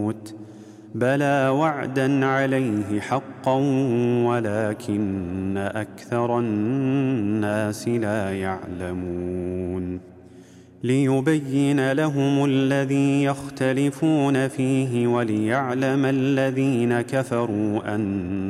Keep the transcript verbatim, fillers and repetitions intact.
بلى وعدا عليه حقا ولكن أكثر الناس لا يعلمون ليبين لهم الذي يختلفون فيه وليعلم الذين كفروا أن